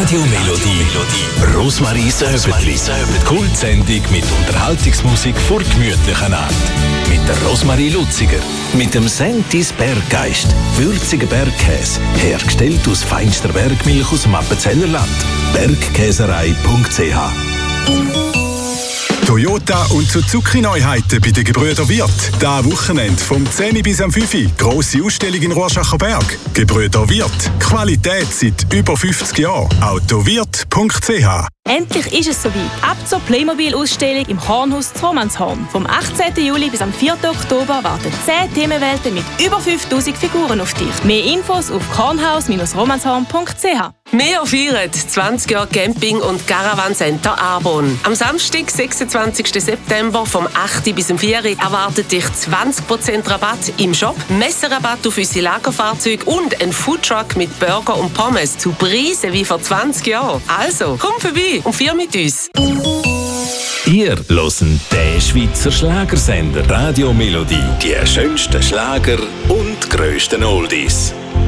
Radio Melodie. Rosmarie Säbetli. Kultsendung mit Unterhaltungsmusik vor gemütlichen Art. Mit der Rosmarie Luziger. Mit dem Sentis Berggeist. Würziger Bergkäse. Hergestellt aus feinster Bergmilch aus dem Appenzellerland. Bergkäserei.ch. Toyota und Suzuki-Neuheiten bei den Gebrüder Wirth. Dieses Wochenende vom 10 bis am 5 grosse Ausstellung in Rorschacher Berg. Gebrüder Wirth. Qualität seit über 50 Jahren. Autowirth.ch. Endlich ist es soweit. Ab zur Playmobil-Ausstellung im Kornhaus zu Romanshorn. Vom 18. Juli bis am 4. Oktober warten 10 Themenwelten mit über 5000 Figuren auf dich. Mehr Infos auf kornhaus-romanshorn.ch. Wir feiern 20 Jahre Camping- und Caravan-Center Arbon. Am Samstag, 26. September, vom 8. bis zum 4. erwartet dich 20% Rabatt im Shop, Messerrabatt auf unsere Lagerfahrzeuge und ein Foodtruck mit Burger und Pommes zu Preisen wie vor 20 Jahren. Also, komm vorbei und feier mit uns. Ihr hört den Schweizer Schlagersender Radio Melodie. Die schönsten Schlager und grössten Oldies.